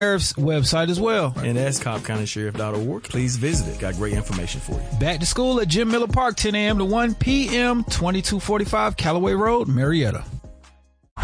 Sheriff's website as well. And that's cobbcountysheriff.org. Please visit it. Got great information for you. Back to school at Jim Miller Park, 10 a.m. to 1 p.m., 2245 Callaway Road, Marietta.